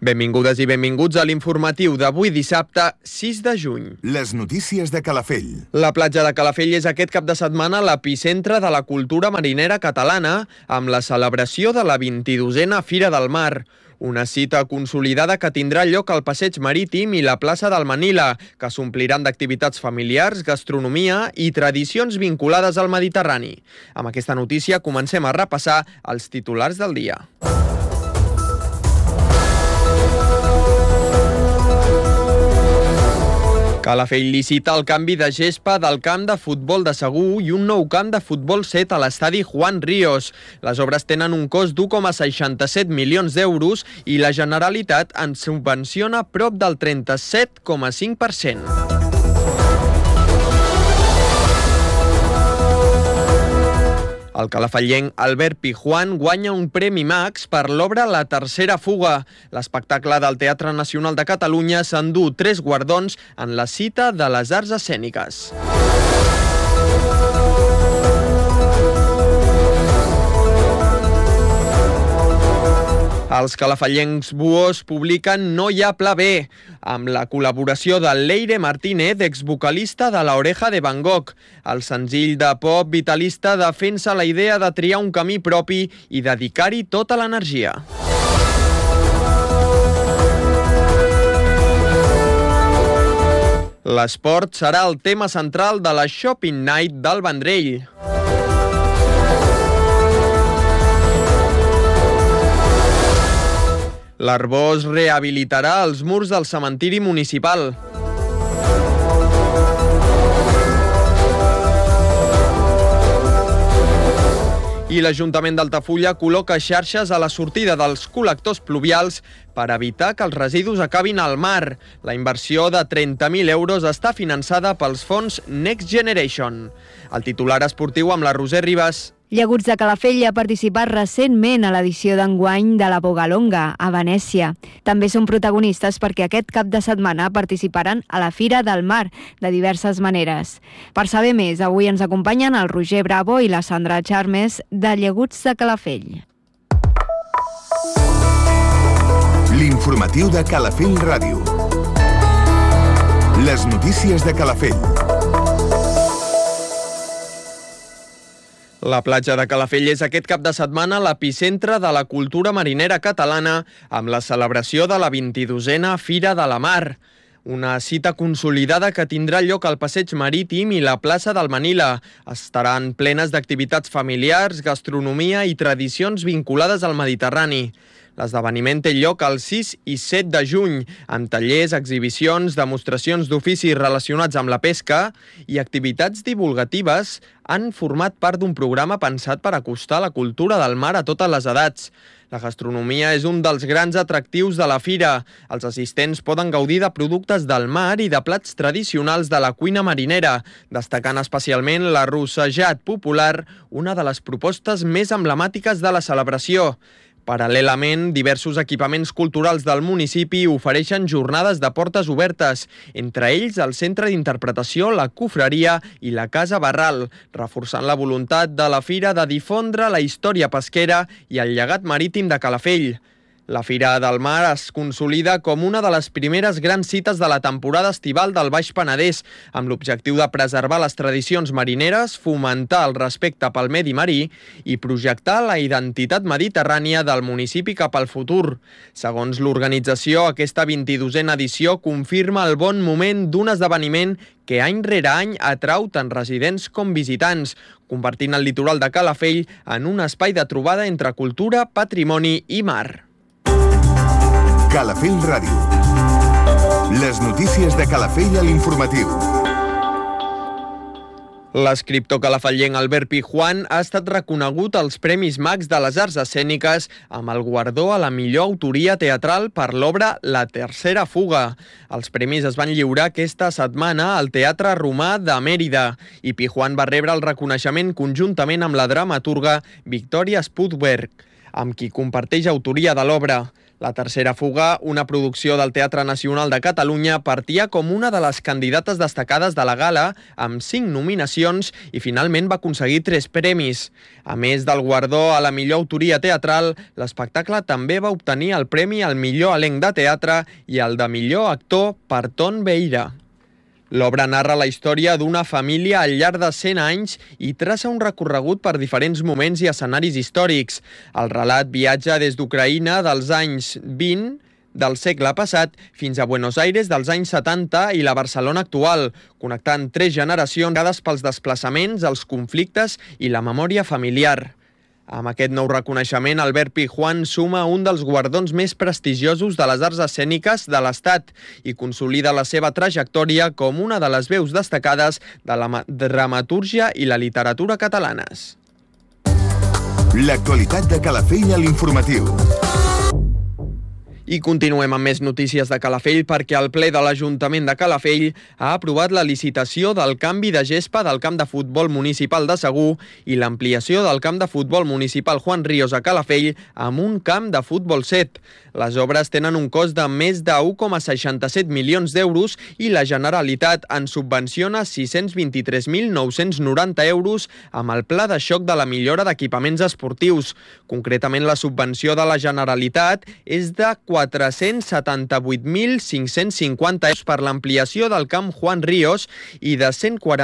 Benvingudes i benvinguts a l'informatiu d'avui dissabte 6 de juny. Les notícies de Calafell. La platja de Calafell és aquest cap de setmana l'epicentre de la cultura marinera catalana amb la celebració de la 22a Fira del Mar. Una cita consolidada que tindrà lloc al Passeig Marítim i la plaça del Manila, que s'ompliran d'activitats familiars, gastronomia i tradicions vinculades al Mediterrani. Amb aquesta notícia comencem a repassar els titulars del dia. Calafell licita el canvi de gespa del camp de futbol de Segur i un nou camp de futbol 7 a l'estadi Juan Ríos. Les obres tenen un cost d'1,67 milions d'euros i la Generalitat en subvenciona prop del 37,5%. El calafellenc Albert Pijuan guanya un Premi Max per l'obra La tercera fuga. L'espectacle del Teatre Nacional de Catalunya s'endú 3 guardons en la cita de les arts escèniques. Els calafellencs Buhos publiquen No hi ha pla B, amb la col·laboració de Leire Martínez, exvocalista de La Oreja de Van Gogh. El senzill de pop vitalista defensa la idea de triar un camí propi i dedicar-hi tota l'energia. L'esport serà el tema central de la Shopping Night del Vendrell. L'Arbós rehabilitarà els murs del cementiri municipal. I l'Ajuntament d'Altafulla col·loca xarxes a la sortida dels col·lectors pluvials per evitar que els residus acabin al mar. La inversió de 30.000 euros està finançada pels fons Next Generation. El titular esportiu amb la Roser Ribas. Llaguts de Calafell ha participat recentment a l'edició d'enguany de la Bogalonga, a Venècia. També són protagonistes perquè aquest cap de setmana participaran a la Fira del Mar, de diverses maneres. Per saber més, avui ens acompanyen el Roger Bravo i la Sandra Charmes de Llaguts de Calafell. L'informatiu de Calafell Ràdio. Les notícies de Calafell. La platja de Calafell és aquest cap de setmana l'epicentre de la cultura marinera catalana amb la celebració de la 22a Fira de la Mar. Una cita consolidada que tindrà lloc al Passeig Marítim i la plaça del Manila. Estaran plenes d'activitats familiars, gastronomia i tradicions vinculades al Mediterrani. L'esdeveniment té lloc el 6 i 7 de juny, amb tallers, exhibicions, demostracions d'oficis relacionats amb la pesca i activitats divulgatives han format part d'un programa pensat per acostar la cultura del mar a totes les edats. La gastronomia és un dels grans atractius de la fira. Els assistents poden gaudir de productes del mar i de plats tradicionals de la cuina marinera, destacant especialment l'arrossejat popular, una de les propostes més emblemàtiques de la celebració. Paral·lelament, diversos equipaments culturals del municipi ofereixen jornades de portes obertes, entre ells el Centre d'Interpretació, la Cofreria i la Casa Barral, reforçant la voluntat de la fira de difondre la història pesquera i el llegat marítim de Calafell. La Fira del Mar es consolida com una de les primeres grans cites de la temporada estival del Baix Penedès, amb l'objectiu de preservar les tradicions marineres, fomentar el respecte pel medi marí i projectar la identitat mediterrània del municipi cap al futur. Segons l'organització, aquesta 22a edició confirma el bon moment d'un esdeveniment que any rere any atrau tant residents com visitants, convertint el litoral de Calafell en un espai de trobada entre cultura, patrimoni i mar. Calafell Ràdio. Les notícies de Calafell a l'informatiu. L'escriptor calafellenc Albert Pijuan ha estat reconegut als Premis Max de les Arts Escèniques amb el guardó a la millor autoria teatral per l'obra La tercera fuga. Els premis es van lliurar aquesta setmana al Teatre Romà de Mèrida i Pijuan va rebre el reconeixement conjuntament amb la dramaturga Victoria Spudberg, amb qui comparteix autoria de l'obra. La tercera fuga, una producció del Teatre Nacional de Catalunya, partia com una de les candidates destacades de la gala, amb 5 nominacions i finalment va aconseguir 3 premis. A més del guardó a la millor autoria teatral, l'espectacle també va obtenir el premi al millor elenc de teatre i el de millor actor per Ton Beira. L'obra narra la història d'una família al llarg de 100 anys i traça un recorregut per diferents moments i escenaris històrics. El relat viatja des d'Ucraïna dels anys 20 del segle passat fins a Buenos Aires dels anys 70 i la Barcelona actual, connectant 3 generacions pels desplaçaments, els conflictes i la memòria familiar. Amb aquest nou reconeixement, Albert Pijuan suma un dels guardons més prestigiosos de les arts escèniques de l'Estat i consolida la seva trajectòria com una de les veus destacades de la dramatúrgia i la literatura catalanes. L'actualitat de Calafell a l'informatiu. I continuem amb més notícies de Calafell perquè el ple de l'Ajuntament de Calafell ha aprovat la licitació del canvi de gespa del camp de futbol municipal de Segur i l'ampliació del camp de futbol municipal Juan Ríos a Calafell amb un camp de futbol 7. Les obres tenen un cost de més de 1,67 milions d'euros i la Generalitat en subvenciona 623.990 euros amb el pla de xoc de la millora d'equipaments esportius. Concretament, la subvenció de la Generalitat és de 478.550 euros per l'ampliació del camp Juan Ríos i de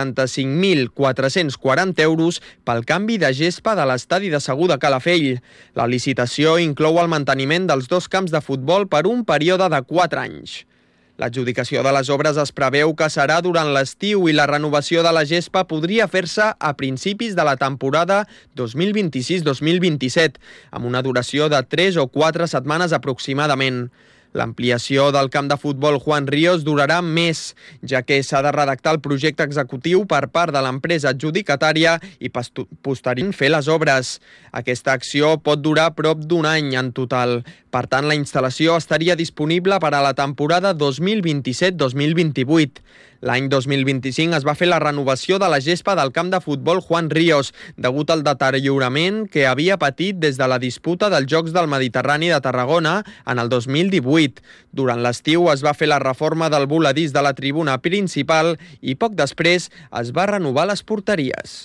145.440 euros pel canvi de gespa de l'estadi de Segur de Calafell. La licitació inclou el manteniment dels 2 camps de futbol per un període de 4 anys. L'adjudicació de les obres es preveu que serà durant l'estiu i la renovació de la gespa podria fer-se a principis de la temporada 2026-2027, amb una duració de 3 o 4 setmanes aproximadament. L'ampliació del camp de futbol Juan Ríos durarà més, ja que s'ha de redactar el projecte executiu per part de l'empresa adjudicatària i posteriorment fer les obres. Aquesta acció pot durar prop d'un any en total. Per tant, la instal·lació estaria disponible per a la temporada 2027-2028. L'any 2025 es va fer la renovació de la gespa del camp de futbol Juan Ríos, degut al deteriorament que havia patit des de la disputa dels Jocs del Mediterrani de Tarragona en el 2018. Durant l'estiu es va fer la reforma del voladís de la tribuna principal i poc després es va renovar les porteries.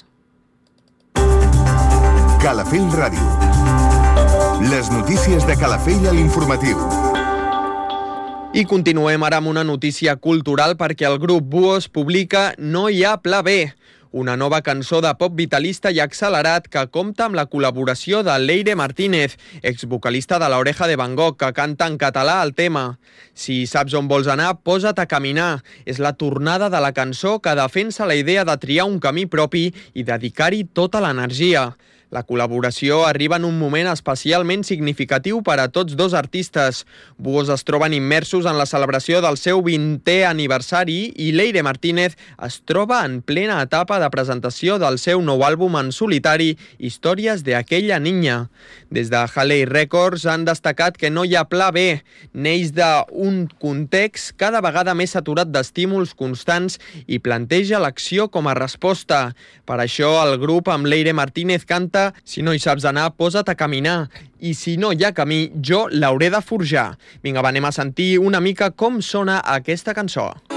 Calafell Ràdio. Les notícies de Calafell a l'informatiu. I continuem ara amb una notícia cultural perquè el grup Buos publica No hi ha pla B, una nova cançó de pop vitalista i accelerat que compta amb la col·laboració de Leire Martínez, exvocalista de La Oreja de Van Gogh, que canta en català el tema. Si saps on vols anar, posa't a caminar. És la tornada de la cançó que defensa la idea de triar un camí propi i dedicar-hi tota l'energia. La col·laboració arriba en un moment especialment significatiu per a tots dos artistes. Buos es troben immersos en la celebració del seu 20è aniversari i Leire Martínez es troba en plena etapa de presentació del seu nou àlbum en solitari, Històries de aquella niña. Des de Halley Records han destacat que No hi ha pla B, neix d'un context cada vegada més saturat d'estímuls constants i planteja l'acció com a resposta. Per això el grup amb Leire Martínez canta Si no hi saps anar, posa't a caminar. I si no hi ha camí, jo l'hauré de forjar. Vinga, va, anem a sentir una mica com sona aquesta cançó.